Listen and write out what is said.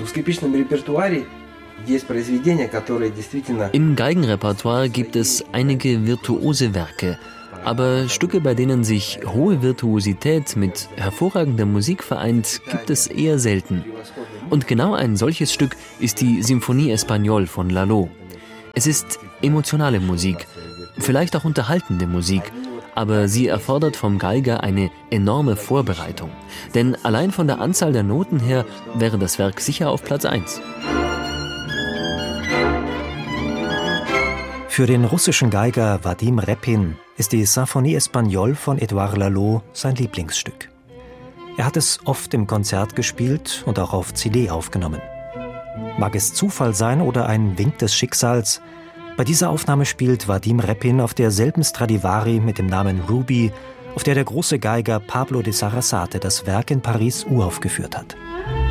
Im Geigenrepertoire gibt es einige virtuose Werke, aber Stücke, bei denen sich hohe Virtuosität mit hervorragender Musik vereint, gibt es eher selten. Und genau ein solches Stück ist die Symphonie Espagnole von Lalo. Es ist emotionale Musik, vielleicht auch unterhaltende Musik, aber sie erfordert vom Geiger eine enorme Vorbereitung. Denn allein von der Anzahl der Noten her wäre das Werk sicher auf Platz 1. Für den russischen Geiger Wadim Repin ist die Symphonie Espagnole von Édouard Lalo sein Lieblingsstück. Er hat es oft im Konzert gespielt und auch auf CD aufgenommen. Mag es Zufall sein oder ein Wink des Schicksals? Bei dieser Aufnahme spielt Wadim Repin auf derselben Stradivari mit dem Namen Ruby, auf der der große Geiger Pablo de Sarasate das Werk in Paris uraufgeführt hat.